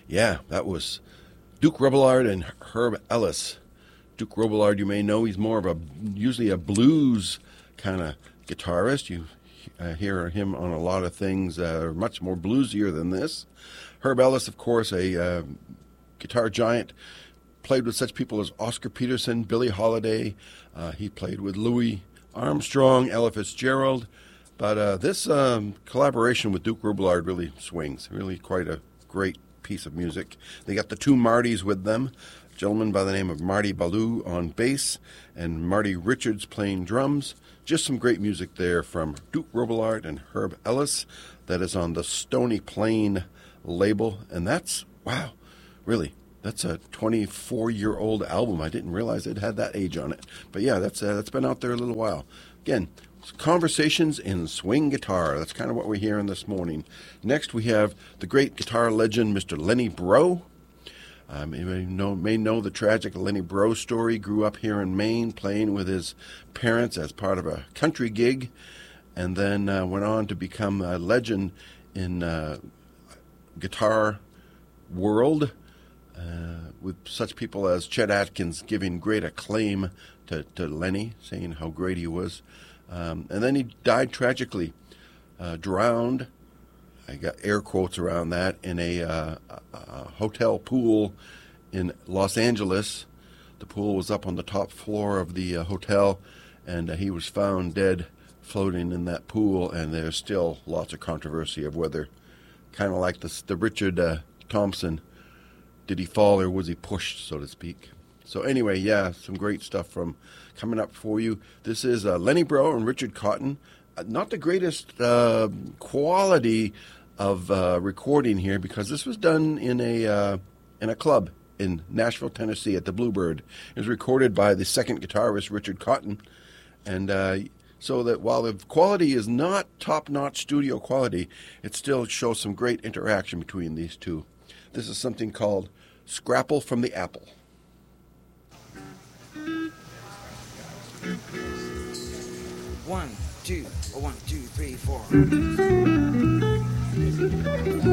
Yeah, that was Duke Robillard and Herb Ellis. Duke Robillard, you may know, he's more of usually a blues kind of guitarist. You hear him on a lot of things much more bluesier than this. Herb Ellis, of course, a guitar giant, played with such people as Oscar Peterson, Billie Holiday. He played with Louis Armstrong, Ella Fitzgerald. But this collaboration with Duke Robillard really swings. Really quite a great piece of music. They got the two Martys with them. A gentleman by the name of Marty Ballou on bass and Marty Richards playing drums. Just some great music there from Duke Robillard and Herb Ellis. That is on the Stony Plain label. And that's, wow, really, that's a 24-year-old album. I didn't realize it had that age on it. But yeah, that's been out there a little while. Again, Conversations in Swing Guitar. That's kind of what we're hearing this morning. Next, we have the great guitar legend, Mr. Lenny Breau. You may know the tragic Lenny Breau story. Grew up here in Maine, playing with his parents as part of a country gig, and then went on to become a legend in guitar world, with such people as Chet Atkins giving great acclaim to Lenny, saying how great he was. And then he died tragically, drowned, I got air quotes around that, in a hotel pool in Los Angeles. The pool was up on the top floor of the hotel, and he was found dead floating in that pool, and there's still lots of controversy of whether, kind of like the Richard Thompson, did he fall or was he pushed, so to speak. So anyway, yeah, some great stuff from coming up for you. This is Lenny Breau and Richard Cotton. Not the greatest quality of recording here, because this was done in a club in Nashville, Tennessee at the Bluebird. It was recorded by the second guitarist, Richard Cotton. And so that while the quality is not top-notch studio quality, it still shows some great interaction between these two. This is something called Scrapple from the Apple. 1, 2, 1, 2, 3, 4.